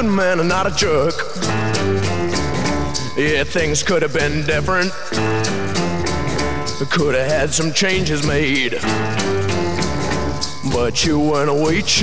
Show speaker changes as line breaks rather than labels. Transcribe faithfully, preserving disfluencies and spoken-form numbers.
good man and not a jerk. Yeah, things could have been different. Could have had some changes made. But you weren't a waitress.